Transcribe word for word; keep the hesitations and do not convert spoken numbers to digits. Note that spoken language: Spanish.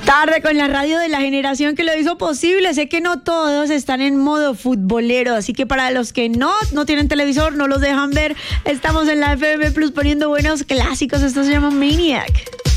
Tarde con la radio de la generación que lo hizo posible. Sé que no todos están en modo futbolero, así que para los que no, no tienen televisor, no los dejan ver, estamos en la F M Plus poniendo buenos clásicos. Esto se llama Maniac.